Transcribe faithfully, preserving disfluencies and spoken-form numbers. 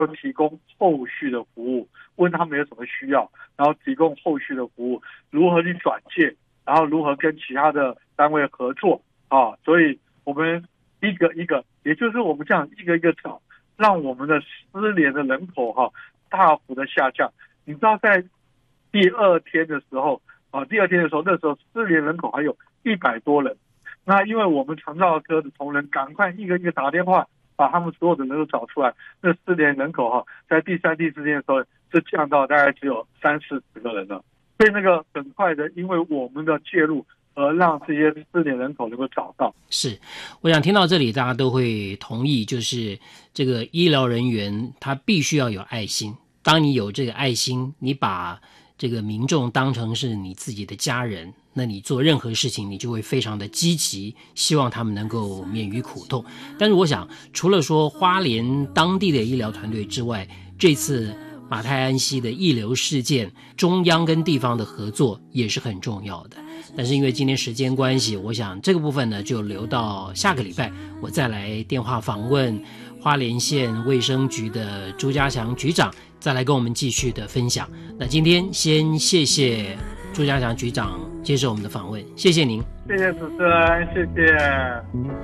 都提供后续的服务，问他们有什么需要，然后提供后续的服务，如何去转介，然后如何跟其他的单位合作啊。所以我们一个一个，也就是我们这样一个一个找，让我们的失联的人口哈、啊、大幅的下降。你知道在第二天的时候啊，第二天的时候，那时候失联人口还有一百多人。那因为我们长照科的同仁赶快一个一个打电话，把他们所有的人都找出来，那失联人口哈、啊，在第三、第四天的时候就降到大概只有三四十个人了。所以那个很快的，因为我们的介入，而让这些失联人口能够找到。 是，我想听到这里，大家都会同意，就是这个医疗人员他必须要有爱心。当你有这个爱心，你把这个民众当成是你自己的家人，那你做任何事情你就会非常的积极，希望他们能够免于苦痛。但是我想除了说花莲当地的医疗团队之外，这次马太安溪的溢流事件，中央跟地方的合作也是很重要的。但是因为今天时间关系，我想这个部分呢就留到下个礼拜我再来电话访问花莲县卫生局的朱家祥局长，再来跟我们继续的分享。那今天先谢谢朱家祥局长接受我们的访问，谢谢您。 谢谢主持人，谢谢。